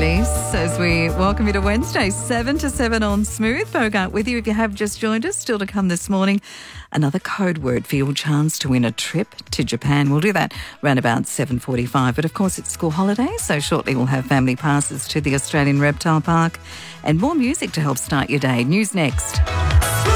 Peace as we welcome you to Wednesday, 7 to 7 on Smooth. Bogart with you. If you have just joined us, still to come this morning, another code word for your chance to win a trip to Japan. We'll do that around about 7:45. But of course, it's school holidays, so shortly we'll have family passes to the Australian Reptile Park and more music to help start your day. News next.